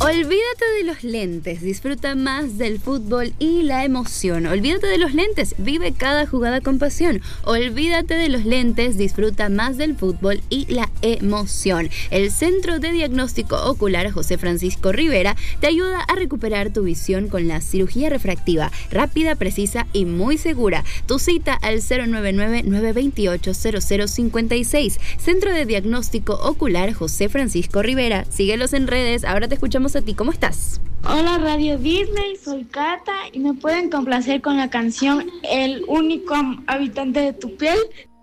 Olvídate de los lentes, disfruta más del fútbol y la emoción. Olvídate de los lentes, vive cada jugada con pasión. Olvídate de los lentes, disfruta más del fútbol y la emoción. El Centro de Diagnóstico Ocular José Francisco Rivera te ayuda a recuperar tu visión con la cirugía refractiva, rápida, precisa y muy segura. Tu cita al 099-928-0056. Centro de Diagnóstico Ocular José Francisco Rivera. Síguelos en redes. Ahora te escuchamos a ti. ¿Cómo estás? Hola Radio Disney, soy Cata y me pueden complacer con la canción El único habitante de tu piel